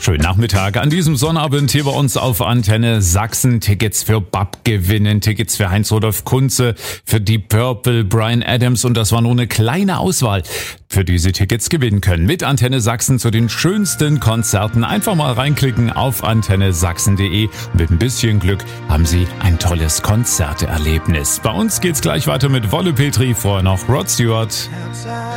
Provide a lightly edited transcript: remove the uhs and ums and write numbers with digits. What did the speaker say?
Schönen Nachmittag an diesem Sonnabend hier bei uns auf Antenne Sachsen. Tickets für BAP gewinnen, Tickets für Heinz-Rudolf Kunze, für Deep Purple, Bryan Adams und das war nur eine kleine Auswahl, für die Sie Tickets gewinnen können. Mit Antenne Sachsen zu den schönsten Konzerten. Einfach mal reinklicken auf antennesachsen.de und mit ein bisschen Glück haben Sie ein tolles Konzerterlebnis. Bei uns geht's gleich weiter mit Wolle Petri, vorher noch Rod Stewart. Outside.